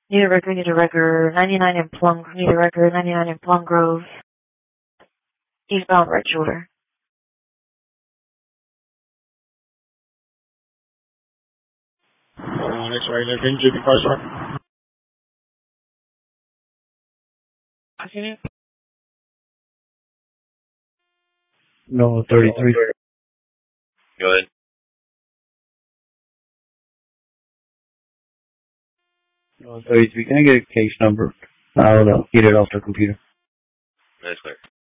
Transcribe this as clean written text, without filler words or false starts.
Need a record, 99 in Plum Grove. Eastbound right shoulder. Next right, left engine, the car start. I seen it. No, 33. Go ahead. No, 33. Can I get a case number? I'll get it off the computer. That's clear.